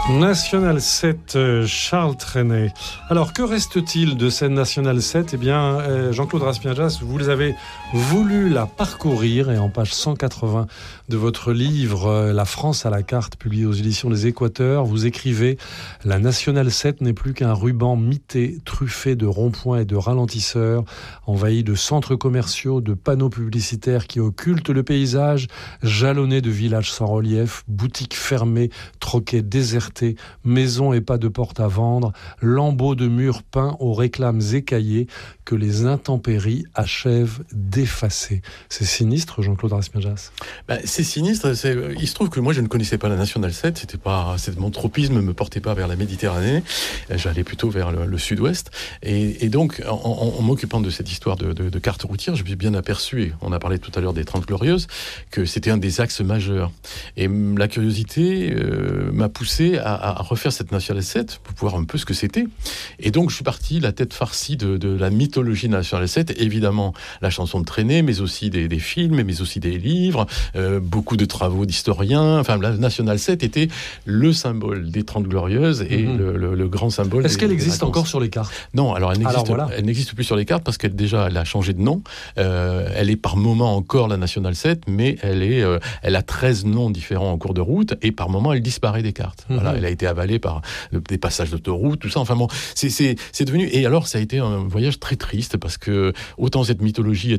National 7, Charles Trenet. Alors, que reste-t-il de cette National 7 ? Eh bien, Jean-Claude Raspiajas, vous avez voulu la parcourir et en page 180 de votre livre « La France à la carte », publié aux éditions Les Équateurs, vous écrivez « La National 7 n'est plus qu'un ruban mité, truffé de ronds-points et de ralentisseurs, envahi de centres commerciaux, de panneaux publicitaires qui occultent le paysage, jalonné de villages sans relief, boutiques fermées, troquets désertés, maisons et pas de porte à vendre, lambeaux de murs peints aux réclames écaillées que les intempéries achèvent d'effacer. » C'est sinistre, Jean-Claude Raspiajas. C'est sinistre. Il se trouve que moi, je ne connaissais pas la National 7. Mon tropisme ne me portait pas vers la Méditerranée. J'allais plutôt vers le sud-ouest. Et donc, en m'occupant de cette histoire de carte routière, je me suis bien aperçu, et on a parlé tout à l'heure des 30 Glorieuses, que c'était un des axes majeurs. Et la curiosité m'a poussé à refaire cette National 7 pour voir un peu ce que c'était. Et donc, je suis parti la tête farcie de la mythologie de la National 7. Évidemment, la chanson de Trenet, mais aussi des films, mais aussi des livres, beaucoup de travaux d'historiens. Enfin, la National 7 était le symbole des 30 Glorieuses et le grand symbole. Est-ce qu'elle existe encore sur les cartes ? Non, alors elle n'existe plus sur les cartes parce qu'elle a changé de nom. Elle est par moment encore la National 7, mais elle a 13 noms différents en cours de route et par moment elle disparaît des cartes. Voilà, elle a été avalée par des passages d'autoroute, tout ça. Enfin bon, c'est devenu. Et alors, ça a été un voyage très triste parce que autant cette mythologie